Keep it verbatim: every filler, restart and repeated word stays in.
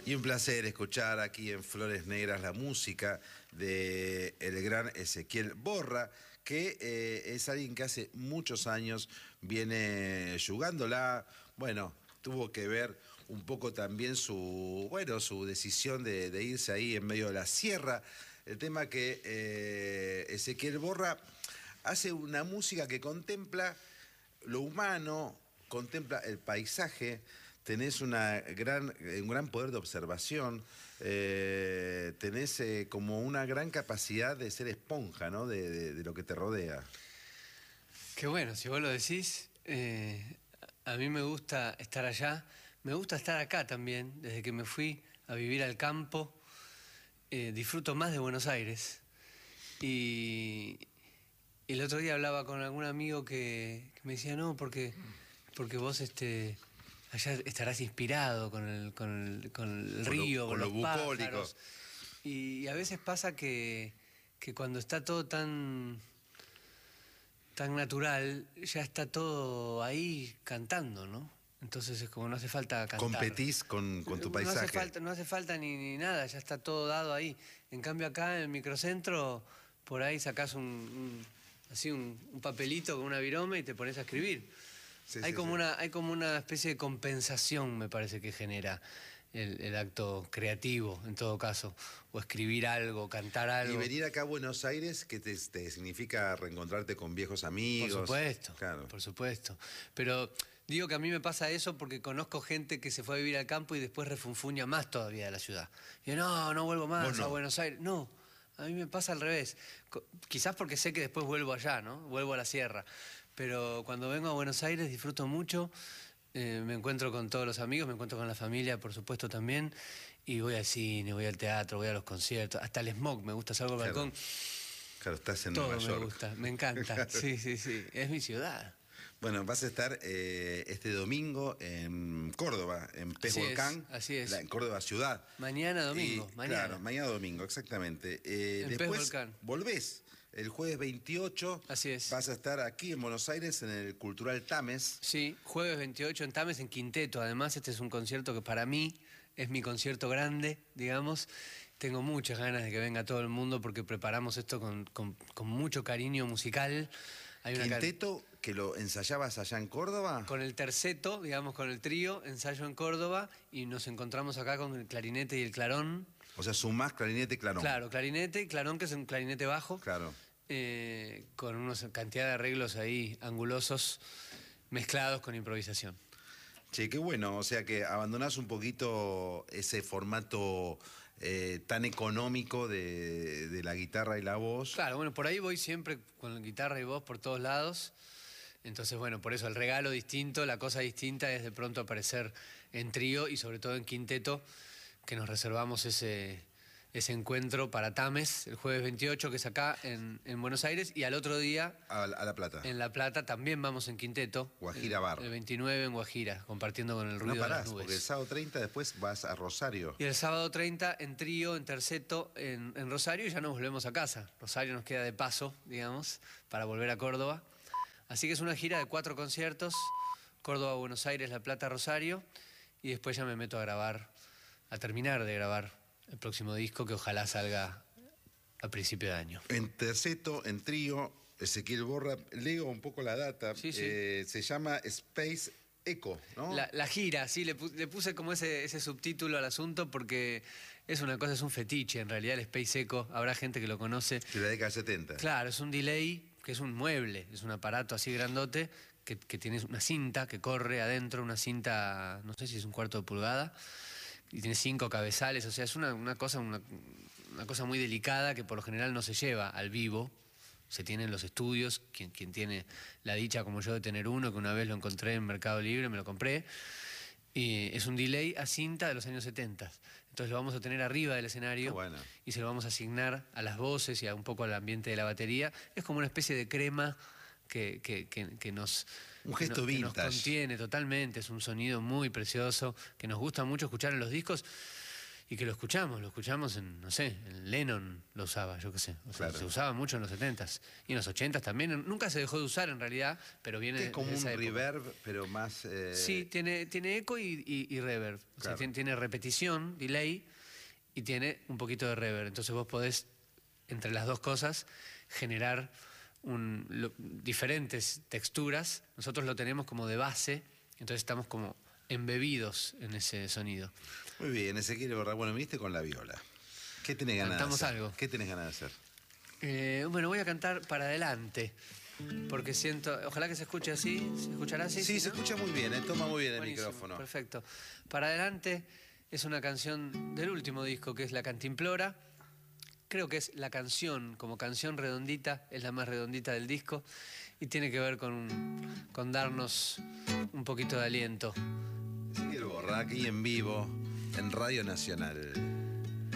Y un placer escuchar aquí en Flores Negras la música de el gran Ezequiel Borra, que eh, es alguien que hace muchos años viene jugándola. Bueno, tuvo que ver un poco también su, bueno, su decisión de, de irse ahí en medio de la sierra. El tema que eh, Ezequiel Borra hace una música que contempla lo humano, contempla el paisaje. Tenés una gran, un gran poder de observación, eh, tenés eh, como una gran capacidad de ser esponja, ¿no? de, de, de lo que te rodea. Qué bueno, si vos lo decís, eh, a mí me gusta estar allá, me gusta estar acá también, desde que me fui a vivir al campo, eh, disfruto más de Buenos Aires. Y el otro día hablaba con algún amigo que, que me decía, no, porque, porque vos este... allá estarás inspirado con el, con el, con el río, con, con, lo, con los lo bucólico. pájaros. Y, y a veces pasa que, que cuando está todo tan, tan natural, ya está todo ahí cantando, ¿no? Entonces es como no hace falta cantar. Competís con, con tu paisaje. No hace falta, no hace falta ni, ni nada, ya está todo dado ahí. En cambio acá en el microcentro, por ahí sacás un, un, así un, un papelito con una virome y te pones a escribir. Sí, hay, sí, como sí. Una, hay como una especie de compensación, me parece, que genera el, el acto creativo, en todo caso. O escribir algo, cantar algo. Y venir acá a Buenos Aires, ¿qué te, te significa reencontrarte con viejos amigos? Por supuesto, claro. por supuesto. Pero digo que a mí me pasa eso porque conozco gente que se fue a vivir al campo y después refunfuña más todavía de la ciudad. Y yo, no, no vuelvo más no? a Buenos Aires. No, a mí me pasa al revés. Quizás porque sé que después vuelvo allá, ¿no? Vuelvo a la sierra. Pero cuando vengo a Buenos Aires disfruto mucho, eh, me encuentro con todos los amigos, me encuentro con la familia, por supuesto, también, y voy al cine, voy al teatro, voy a los conciertos, hasta el smog, me gusta, salgo al claro. balcón. Claro, estás en Todo Nueva York. me gusta, me encanta, sí, sí, sí, es mi ciudad. Bueno, vas a estar eh, este domingo en Córdoba, en Pez así Volcán. Es, así es. La, en Córdoba ciudad. Mañana domingo, y, mañana. Claro, mañana domingo, exactamente. Eh, en después Pez Volcán. Volvés. El jueves veintiocho así es. Vas a estar aquí en Buenos Aires en el Cultural Tames. Sí, jueves veintiocho en Tames, en quinteto. Además, este es un concierto que para mí es mi concierto grande, digamos. Tengo muchas ganas de que venga todo el mundo porque preparamos esto con, con, con mucho cariño musical. Hay una ¿Quinteto que lo ensayabas allá en Córdoba? Con el terceto, digamos, con el trío, ensayo en Córdoba y nos encontramos acá con el clarinete y el clarón. O sea, sumás clarinete y clarón. Claro, clarinete y clarón, que es un clarinete bajo. Claro. Eh, con una cantidad de arreglos ahí angulosos mezclados con improvisación. Che, qué bueno, o sea que abandonás un poquito ese formato eh, tan económico de, de la guitarra y la voz. Claro, bueno, por ahí voy siempre con la guitarra y voz por todos lados. Entonces, bueno, por eso el regalo distinto, la cosa distinta es de pronto aparecer en trío y sobre todo en quinteto, que nos reservamos ese, ese encuentro para Tames, el jueves veintiocho, que es acá en, en Buenos Aires, y al otro día... A, a La Plata. En La Plata también vamos en quinteto. Guajira Bar. El, el veintinueve en Guajira, compartiendo con el ruido no parás, de las nubes. Porque el sábado treinta después vas a Rosario. Y el sábado treinta en trío, en terceto, en, en Rosario, y ya nos volvemos a casa. Rosario nos queda de paso, digamos, para volver a Córdoba. Así que es una gira de cuatro conciertos, Córdoba, Buenos Aires, La Plata, Rosario, y después ya me meto a grabar, a terminar de grabar el próximo disco, que ojalá salga a principio de año. En terceto, en trío, Ezequiel Borra, leo un poco la data, sí, sí. Eh, se llama Space Echo, ¿no? La, la gira, sí, le, le puse como ese, ese subtítulo al asunto porque es una cosa, es un fetiche en realidad, el Space Echo, habrá gente que lo conoce. De la década setenta. Claro, es un delay, que es un mueble, es un aparato así grandote, que, que tiene una cinta que corre adentro, una cinta, no sé si es un cuarto de pulgada, y tiene cinco cabezales, o sea, es una, una, cosa, una, una cosa muy delicada que por lo general no se lleva al vivo, se tiene en los estudios, quien, quien tiene la dicha como yo de tener uno, que una vez lo encontré en Mercado Libre, me lo compré, y es un delay a cinta de los años setenta. Entonces lo vamos a tener arriba del escenario bueno. y se lo vamos a asignar a las voces y a un poco al ambiente de la batería. Es como una especie de crema que, que, que, que nos... Un gesto que nos, vintage. Que nos contiene totalmente, es un sonido muy precioso, que nos gusta mucho escuchar en los discos. y que lo escuchamos, lo escuchamos en, no sé, en Lennon lo usaba, yo qué sé. O sea, Claro. se usaba mucho en los setentas y en los ochentas también. Nunca se dejó de usar en realidad, pero viene Que es como de un esa época. reverb, pero más... eh, Sí, tiene, tiene eco y, y- y reverb. O sea, Claro. tiene, tiene repetición, delay, y tiene un poquito de reverb. Entonces vos podés, entre las dos cosas, generar un- lo- diferentes texturas. Nosotros lo tenemos como de base, entonces estamos como embebidos en ese sonido. Muy bien, Ezequiel Borra. Bueno, viniste con la viola. ¿Qué tenés ganas Cantamos de hacer? algo. ¿Qué tenés ganas de hacer? Eh, bueno, voy a cantar para adelante, porque siento, ojalá que se escuche así, ¿se escuchará así? Sí, se ¿no? escucha muy bien, ¿eh? Toma muy bien el Buenísimo, micrófono. Perfecto. Para adelante es una canción del último disco, que es La Cantimplora. Creo que es la canción, como canción redondita, es la más redondita del disco y tiene que ver con, con darnos un poquito de aliento. Ezequiel Borra, aquí en vivo, en Radio Nacional.